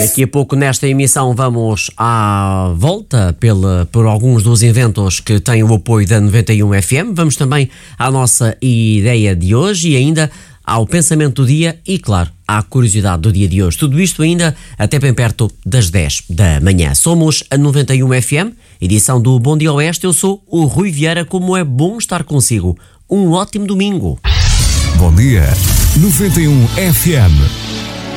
Daqui a pouco nesta emissão vamos à volta por alguns dos eventos que têm o apoio da 91 FM. Vamos também à nossa ideia de hoje e ainda ao pensamento do dia e, claro, à curiosidade do dia de hoje. Tudo isto ainda até bem perto das 10 da manhã. Somos a 91 FM, edição do Bom Dia Oeste. Eu sou o Rui Vieira, como é bom estar consigo. Um ótimo domingo. Bom dia, 91 FM.